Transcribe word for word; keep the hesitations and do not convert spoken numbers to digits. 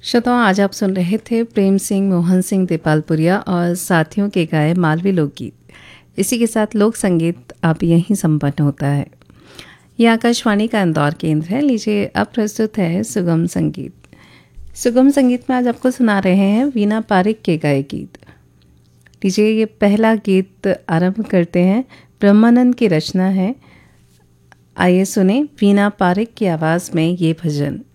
श्रोताओं, आज आप सुन रहे थे प्रेम सिंह, मोहन सिंह देपालपुरिया और साथियों के गाए मालवी लोकगीत। इसी के साथ लोक संगीत आप यहीं संपन्न होता है। ये आकाशवाणी का इंदौर केंद्र है। लीजिए अब प्रस्तुत है सुगम संगीत। सुगम संगीत में आज आपको सुना रहे हैं वीना पारिक के गाए गीत। लीजिए ये पहला गीत आरंभ करते हैं, ब्रह्मानंद की रचना है। आइए सुने वीना पारिक की आवाज़ में ये भजन।